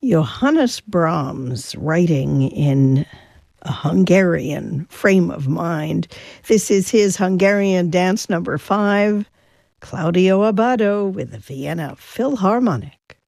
Johannes Brahms, writing in a Hungarian frame of mind. This is his Hungarian dance number 5, Claudio Abbado with the Vienna Philharmonic.